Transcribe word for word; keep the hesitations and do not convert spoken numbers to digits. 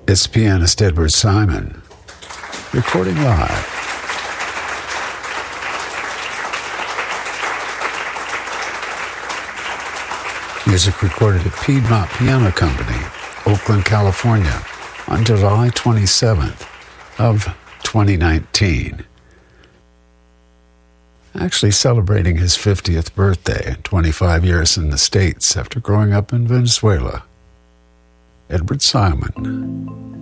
It's pianist Edward Simon, recording live. Music recorded at Piedmont Piano Company, Oakland, California, on July twenty-seventh of twenty nineteen. Actually celebrating his fiftieth birthday, twenty-five years in the States after growing up in Venezuela. Edward Simon.